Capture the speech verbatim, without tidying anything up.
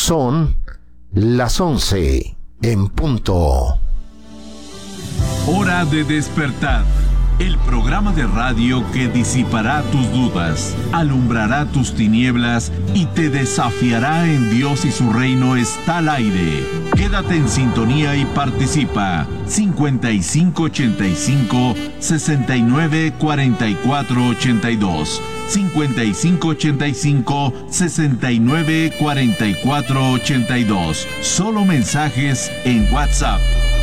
Son las once en punto. Hora de despertar. El programa de radio que disipará tus dudas, alumbrará tus tinieblas y te desafiará en Dios y su reino está al aire. Quédate en sintonía y participa. cincuenta y cinco ochenta y cinco, sesenta y nueve cuarenta y cuatro ochenta y dos. cincuenta y cinco ochenta y cinco, sesenta y nueve cuarenta y cuatro ochenta y dos. Solo mensajes en WhatsApp.